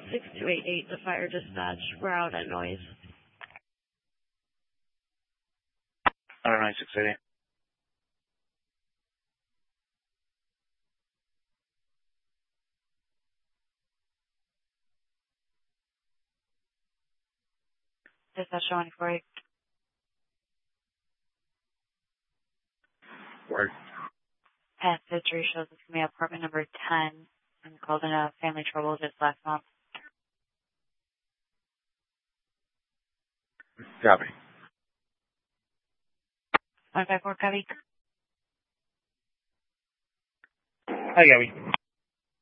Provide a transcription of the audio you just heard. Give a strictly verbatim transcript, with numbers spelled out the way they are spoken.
six two eight eight, the fire dispatch. We're out at noise. All right, six eight eight. Dispatch one four eight. Word. Past history shows it's going to be apartment number ten. I'm called in a family trouble just last month. Copy. one five four, copy. Hi, Gabby.